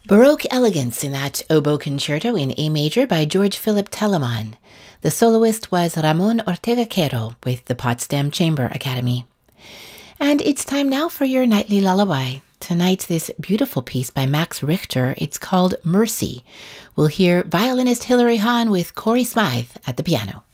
Baroque Elegance in that oboe concerto in A major by George Philip Telemann. The soloist was Ramon Ortega Quero with the Potsdam Chamber Academy. And it's time now for your nightly lullaby. Tonight's this beautiful piece by Max Richter. It's called Mercy. We'll hear violinist Hilary Hahn with Corey Smythe at the piano.